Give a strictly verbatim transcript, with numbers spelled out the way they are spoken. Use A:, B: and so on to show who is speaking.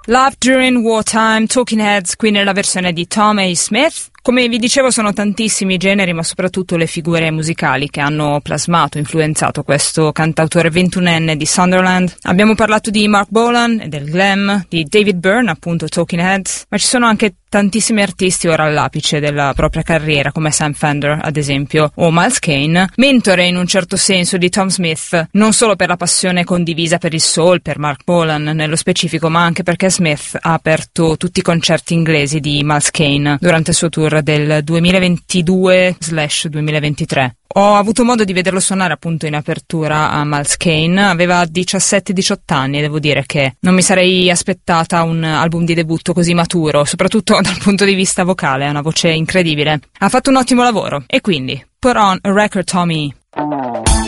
A: Love During Wartime, Talking Heads, qui nella versione di Tom A. Smith. Come vi dicevo, sono tantissimi i generi, ma soprattutto le figure musicali che hanno plasmato, influenzato questo cantautore ventunenne di Sunderland. Abbiamo parlato di Mark Bolan e del glam, di David Byrne, appunto Talking Heads, ma ci sono anche tantissimi artisti ora all'apice della propria carriera, come Sam Fender, ad esempio, o Miles Kane, mentore in un certo senso di Tom Smith, non solo per la passione condivisa per il soul, per Mark Bolan nello specifico, ma anche perché Smith ha aperto tutti i concerti inglesi di Miles Kane durante il suo tour del duemilaventidue duemilaventitré. Ho avuto modo di vederlo suonare appunto in apertura a Miles Kane, aveva diciassette diciotto anni e devo dire che non mi sarei aspettata un album di debutto così maturo, soprattutto dal punto di vista vocale, ha una voce incredibile. Ha fatto un ottimo lavoro e quindi, put on a record Tommy.